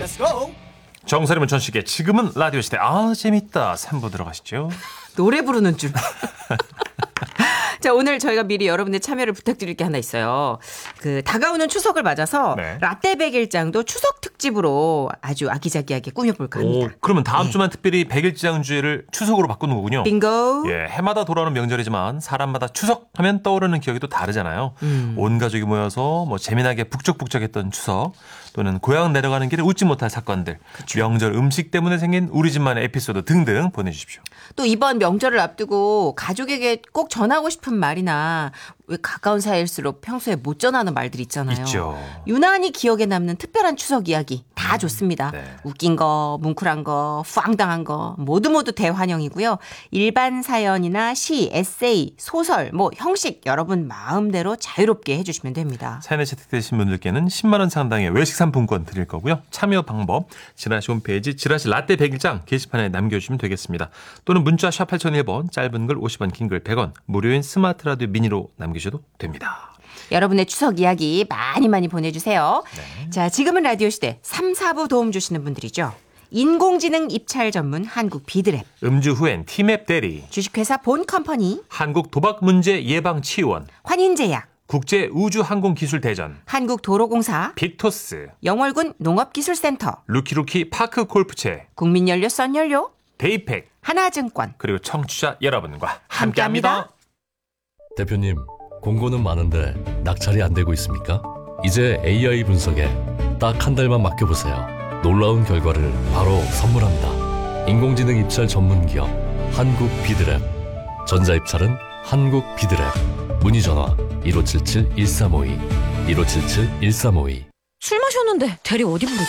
정선이 문천식의 지금은 라디오 시대. 재밌다. 3부 들어가시죠. 노래 부르는 줄. 자, 오늘 저희가 미리 여러분의 참여를 부탁드릴 게 하나 있어요. 다가오는 추석을 맞아서 네. 라떼 백일장도 추석 특집으로 아주 아기자기하게 꾸며볼까 합니다. 그러면 다음 주만 특별히 백일장주의를 추석으로 바꾸는 거군요. 빙고. 예, 해마다 돌아오는 명절이지만 사람마다 추석 하면 떠오르는 기억이 또 다르잖아요. 온 가족이 모여서 뭐 재미나게 북적북적했던 추석, 또는 고향 내려가는 길에 웃지 못할 사건들, 명절 음식 때문에 생긴 우리 집만의 에피소드 등등 보내주십시오. 또 이번 명절을 앞두고 가족에게 꼭 전하고 싶은 말이나 왜 가까운 사이일수록 평소에 못 전하는 말들 있잖아요. 있죠. 유난히 기억에 남는 특별한 추석 이야기 다 좋습니다. 네. 웃긴 거, 뭉클한 거, 후앙당한 거 모두 대환영이고요. 일반 사연이나 시, 에세이, 소설, 형식 여러분 마음대로 자유롭게 해주시면 됩니다. 사연에 채택되신 분들께는 10만 원 상당의 외식 상품권 드릴 거고요. 참여 방법 지라시 홈페이지 지라시 라떼 백일장 게시판에 남겨주시면 되겠습니다. 또는 문자 샵 8001번, 짧은 글 50원, 긴 글 100원, 무료인 스마트 라디오 미니로 남기셔도 됩니다. 여러분의 추석 이야기 많이 보내주세요. 네. 자, 지금은 라디오 시대 3, 4부 도움 주시는 분들이죠. 인공지능 입찰 전문 한국 비드랩, 음주 후엔 티맵 대리, 주식회사 본컴퍼니, 한국 도박 문제 예방 치유원, 환인제약, 국제 우주 항공 기술 대전, 한국도로공사, 빅토스, 영월군 농업기술센터, 루키루키 파크 골프채, 국민연료 썬연료, 데이팩, 하나증권, 그리고 청취자 여러분과 함께합니다. 함께합니다. 대표님, 공고는 많은데 낙찰이 안 되고 있습니까? 이제 AI 분석에 딱 한 달만 맡겨보세요. 놀라운 결과를 바로 선물합니다. 인공지능 입찰 전문기업 한국 비드랩. 전자입찰은 한국 비드랩. 문의전화 1577-1352 1577-1352. 술 마셨는데 대리 어디 부르지?